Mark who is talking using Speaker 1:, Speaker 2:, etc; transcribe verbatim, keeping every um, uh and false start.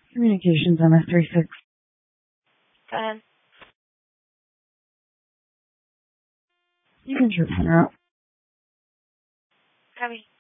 Speaker 1: Communications M S three six.
Speaker 2: Go ahead.
Speaker 1: You can trip her out.
Speaker 2: Copy.